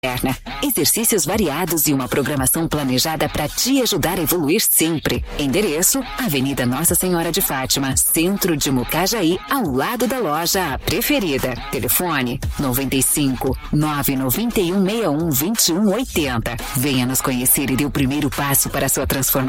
Exercícios variados e uma programação planejada para te ajudar a evoluir sempre. Endereço: Avenida Nossa Senhora de Fátima, centro de Mucajaí, ao lado da loja A Preferida. Telefone: 95 991 61 21 80. Venha nos conhecer e dê o primeiro passo para a sua transformação.